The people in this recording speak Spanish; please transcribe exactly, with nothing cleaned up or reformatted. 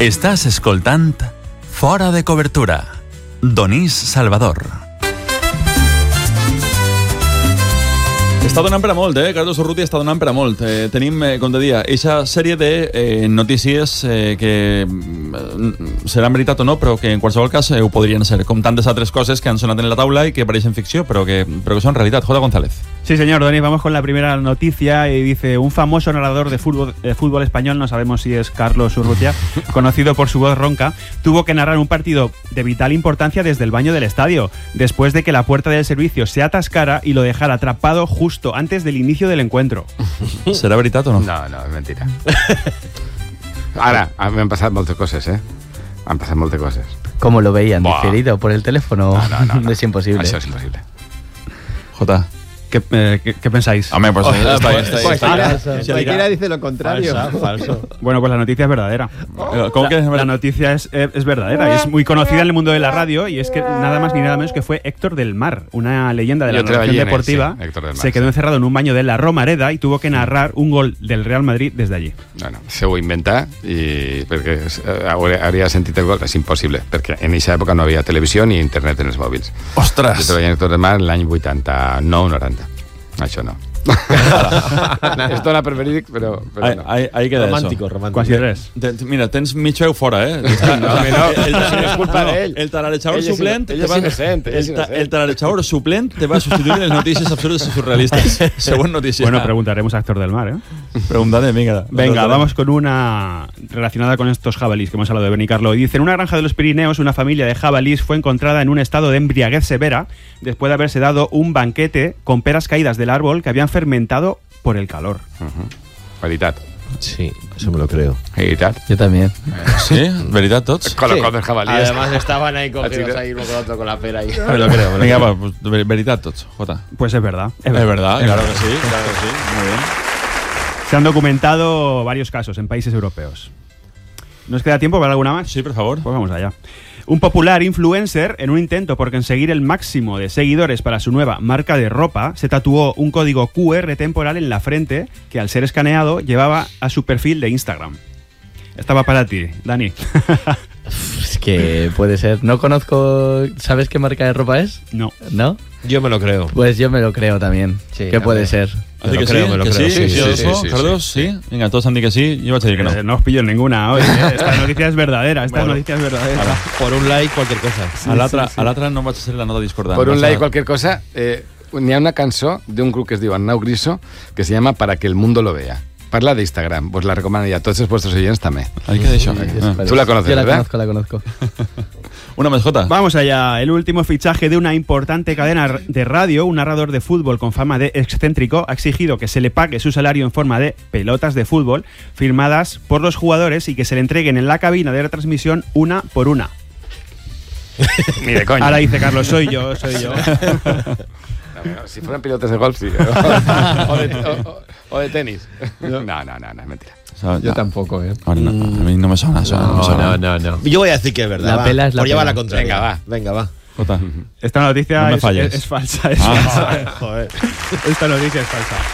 Estàs escoltant Fora de Cobertura. Donís Salvador. Està donant per a molt, eh? Carlos Urrutia està donant per a molt. Eh, tenim, eh, com te deia, eixa sèrie de eh, notícies eh, que eh, seran veritat o no, però que en qualsevol cas eh, ho podrien ser, com tantes altres cosas que han sonat en la taula y que parecen ficció, pero que, pero que son realidad. Jota González. Sí, señor, Donis, vamos con la primera noticia y dice: un famoso narrador de fútbol, de fútbol español, no sabemos si es Carlos Urrutia, conocido por su voz ronca, tuvo que narrar un partido de vital importancia desde el baño del estadio, después de que la puerta del servicio se atascara y lo dejara atrapado justo antes del inicio del encuentro. ¿Será veritat o no? No, no, és mentira. Ara, m'han passat moltes coses, eh? Han passat moltes coses. ¿Cómo lo veían? Buah. ¿Diferido por el teléfono? No, no, no, no. Es imposible. Això és impossible. Jota. ¿Qué, eh, ¿qué, ¿Qué pensáis? Hombre, pues Oh, está, pues, está, pues, está, mira, está, está, cualquiera dice lo contrario. Falso, falso. Bueno, pues la noticia es verdadera. ¿Cómo que es La, verdad? la noticia es, es, es verdadera y es muy conocida en el mundo de la radio, y es que nada más ni nada menos que fue Héctor del Mar, una leyenda de la Yo narración trabajé en él, deportiva. sí, Héctor del Mar, se quedó sí. encerrado en un baño de la Romareda y tuvo que narrar un gol del Real Madrid desde allí. No, no, se ho inventa i perquè eh, hauria sentit el gol, és impossible, perquè en aquesta època no havia televisió ni internet en els mòbils. Ostres! Jo treballava en Héctor del Mar l'any vuitanta-nou noranta. Això no. Esto dona per verídic, però, però Ahí, no. ahí, ahí queda Romántico, eso. romántico. Consideres. Te- te- mira, tens mig veu fora, eh? No, home, no. El, el, És culpa d'ell. el tararejador Ell és suplent ino- ell te és va- innocent, ell és el, ta- innocent. el tararejador suplent te va a sustituir en las noticias absurdas y surrealistas. Según noticia. Bueno, preguntaremos a Héctor del Mar, ¿eh? Pregúntale, venga. Venga, vamos con una relacionada con estos jabalís que hemos hablado de Benicarlo. Y dice: en una granja de los Pirineos, una familia de jabalís fue encontrada en un estado de embriaguez severa después de haberse dado un banquete con peras caídas del árbol que habían fermentado por el calor. Uh-huh. Veritat. Sí, eso me lo creo. Veritat. Yo también. Sí, veritat tots? Con los Sí. cosas jabalíes. Además estaban ahí cogidos Así que- ahí uno con otro con la pera ahí. Me lo creo. Venga, va, pues ver- veritat tots, Jota. Pues es verdad. Es verdad, Es claro verdad. que sí, claro que sí. Muy bien. Se han documentado varios casos en países europeos. ¿Nos queda tiempo para alguna más? Sí, por favor. Pues vamos allá. Un popular influencer, en un intento por conseguir el máximo de seguidores para su nueva marca de ropa, se tatuó un código cu erre temporal en la frente que, al ser escaneado, llevaba a su perfil de Instagram. Estaba para ti, Dani. Es que puede ser. No conozco. ¿Sabes qué marca de ropa es? No. ¿No? Yo me lo creo. Pues yo me lo creo también. Sí, que puede también. ser. Así Me lo que creo, sí, me lo que creo. sí, Sí, sí, sí, sí, sí, Carlos, sí, sí. Venga, todos han dicho que sí, yo voy a decir que no. Eh, no os pillo en ninguna hoy. ¿eh? Esta noticia es verdadera. Esta Bueno. noticia es verdadera. Por un like, cualquier cosa. a l'altre a l'altre no vaig ser la nota discordant. Por un Vas a- like, cualquier cosa, eh, n'hi ha una cançó d'un grup que es diu Arnau Griso que se llama Para que el mundo lo vea. Parla de Instagram, pues la recomanaria a tots els vuestros oyents també. Ahí queda això. Ah. Tú la conoces, Yo la ¿verdad? conozco, la conozco. Una más, Jota. Vamos allá. El último fichaje de una importante cadena de radio, un narrador de fútbol con fama de excéntrico, ha exigido que se le pague su salario en forma de pelotas de fútbol firmadas por los jugadores y que se le entreguen en la cabina de retransmisión una por una. Ni de coña. Ahora dice Carlos: soy yo, soy yo. No, no, si fueran pilotos de golf, sí. o, de, o, o- o de tenis. No, no, no, no, es mentira. O sea, Yo no. tampoco, ¿eh? Ahora no, a mí no me suena eso. No, me No, suena. no, no, no. Yo voy a decir que es verdad. La va, pela es la por llevar pela. la contraria. Venga, va. Venga, va. Jota. Esta noticia No me es, falles. es- es falsa. Es Ah. falsa. Joder. Esta noticia es falsa.